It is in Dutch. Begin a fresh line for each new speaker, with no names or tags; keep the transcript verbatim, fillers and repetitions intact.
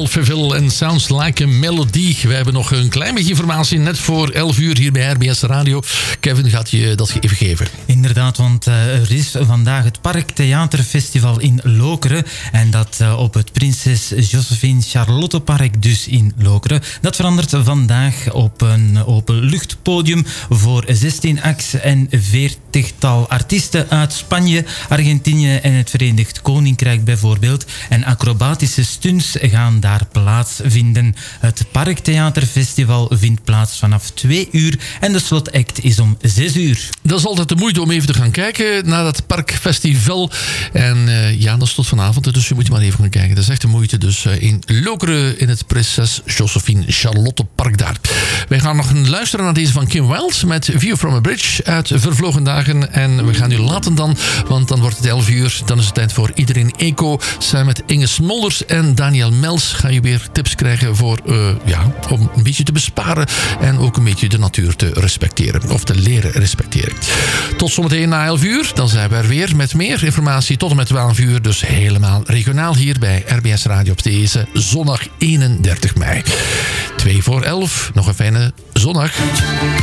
Alphaville en Sounds Like a Melody. We hebben nog een klein beetje informatie net voor elf uur hier bij R B S Radio. Kevin gaat je dat even geven.
Inderdaad, want uh, er is vandaag het Park Theaterfestival in Lokeren. En dat uh, op het Prinses Josephine Charlotte Park dus in Lokeren. Dat verandert vandaag op een openluchtpodium voor zestien acts en veertigtal artiesten uit Spanje, Argentinië en het Verenigd Koninkrijk bijvoorbeeld. En acrobatische stunts gaan daar plaatsvinden. Het Parktheaterfestival vindt plaats vanaf twee uur en de slotact is om zes uur.
Dat is altijd de moeite om even te gaan kijken naar dat Parkfestival. En uh, ja, dat is tot vanavond, dus je moet maar even gaan kijken. Dat is echt de moeite. Dus uh, in Lokeren in het Prinses Josephine Charlotte Park daar. Wij gaan nog luisteren naar deze van Kim Wilde met View from a Bridge uit Vervlogen Dagen. En we gaan u laten dan, want dan wordt het elf uur. Dan is het tijd voor Iedereen Eco. Samen met Inge Smolders en Daniel Mels ga je weer tips krijgen voor, uh, ja, om een beetje te besparen en ook een beetje de natuur te respecteren. Of te leren respecteren. Tot zometeen na elf uur. Dan zijn we er weer met meer informatie tot en met twaalf uur. Dus helemaal regionaal hier bij R B S Radio op deze zondag eenendertig mei. twee voor elf. Nog een fijne zondag.